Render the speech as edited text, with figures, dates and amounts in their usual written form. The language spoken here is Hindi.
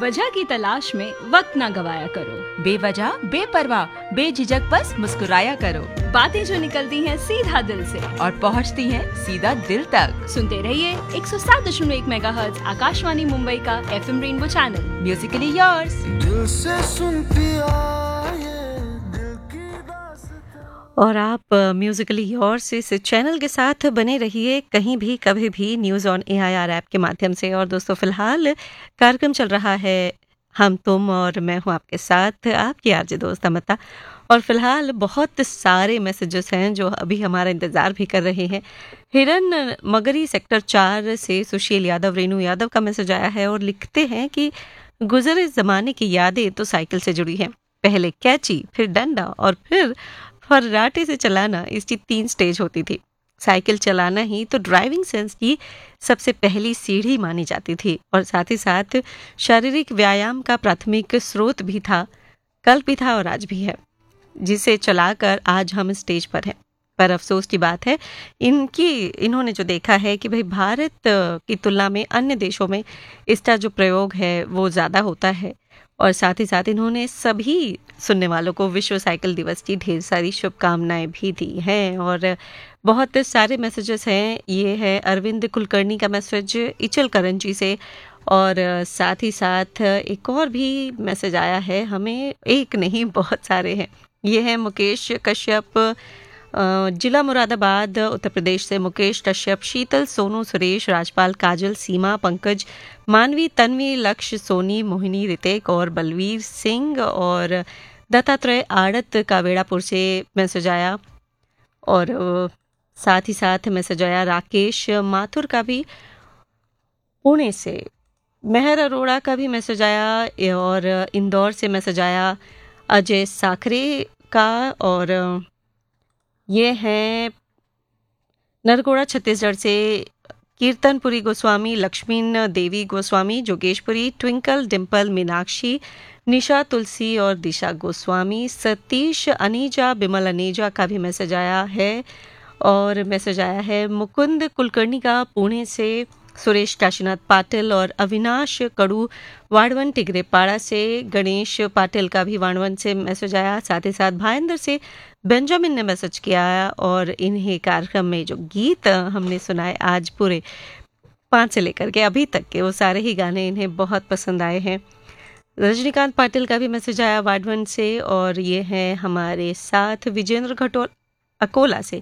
वजह की तलाश में वक्त न गवाया करो। बेवजह बेपरवाह बेझिझक बस मुस्कुराया करो। बातें जो निकलती हैं सीधा दिल से और पहुंचती हैं सीधा दिल तक। सुनते रहिए 107.1 मेगाहर्ट्ज आकाशवाणी मुंबई का FM rainbow channel. Musically yours. दिल से सुनती और आप म्यूजिकली योर्स इस चैनल के साथ बने रहिए कहीं भी कभी भी न्यूज़ ऑन AIR ऐप के माध्यम से। और दोस्तों फिलहाल कार्यक्रम चल रहा है हम तुम और मैं हूँ आपके साथ आपकी आरजे दोस्त अमिता। और फिलहाल बहुत सारे मैसेजेस हैं जो अभी हमारा इंतज़ार भी कर रहे हैं। हिरन मगरी सेक्टर 4 से सुशील यादव रेनू यादव का मैसेज आया है और लिखते हैं कि गुज़रे ज़माने की यादें तो साइकिल से जुड़ी हैं। पहले कैची, फिर डंडा और फिर फर्राटे से चलाना, इसकी 3 स्टेज होती थी। साइकिल चलाना ही तो ड्राइविंग सेंस की सबसे पहली सीढ़ी मानी जाती थी और साथ ही साथ शारीरिक व्यायाम का प्राथमिक स्रोत भी था, कल भी था और आज भी है, जिसे चलाकर आज हम स्टेज पर हैं। पर अफसोस की बात है इन्होंने जो देखा है कि भाई भारत की तुलना में अन्य देशों में इसका जो प्रयोग है वो ज़्यादा होता है। और साथ ही साथ इन्होंने सभी सुनने वालों को विश्व साइकिल दिवस की ढेर सारी शुभकामनाएं भी दी हैं। और बहुत सारे मैसेजेस हैं। ये है अरविंद कुलकर्णी का मैसेज इचल करंजी से। और साथ ही साथ एक और भी मैसेज आया है हमें, एक नहीं बहुत सारे हैं। ये है मुकेश कश्यप, जिला मुरादाबाद उत्तर प्रदेश से। मुकेश कश्यप, शीतल, सोनू, सुरेश, राजपाल, काजल, सीमा, पंकज, मानवी, तन्वी, लक्ष्य, सोनी, मोहिनी, रितेक और बलवीर सिंह। और दत्तात्रेय आड़त का वेड़ापुर से मैसेज आया। और साथ ही साथ मैसेज आया राकेश माथुर का भी पुणे से। मेहर अरोड़ा का भी मैसेज आया और इंदौर से मैसेज आया अजय साखरे का। और ये है नरगोड़ा छत्तीसगढ़ से कीर्तनपुरी गोस्वामी, लक्ष्मीन देवी गोस्वामी, जोगेशपुरी, ट्विंकल, डिम्पल, मीनाक्षी, निशा, तुलसी और दिशा गोस्वामी। सतीश अनीजा, बिमल अनीजा का भी मैसेज आया है। और मैसेज आया है मुकुंद कुलकर्णी का पुणे से। सुरेश काशीनाथ पाटिल और अविनाश कड़ू वाड़वन टिगरेपाड़ा से। गणेश पाटिल का भी वाड़वन से मैसेज आया। साथ ही साथ भाईंदर से बेंजामिन ने मैसेज किया। और इन्हीं कार्यक्रम में जो गीत हमने सुनाए आज पूरे 5 से लेकर के अभी तक के, वो सारे ही गाने इन्हें बहुत पसंद आए हैं। रजनीकांत पाटिल का भी मैसेज आया वाड़वन से। और ये है हमारे साथ विजेंद्र घटोल अकोला से।